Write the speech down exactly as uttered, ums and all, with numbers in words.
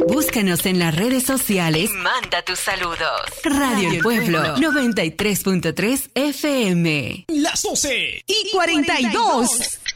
Búscanos en las redes sociales y manda tus saludos. Radio El Pueblo, noventa y tres punto tres F M. Las doce y cuarenta y dos.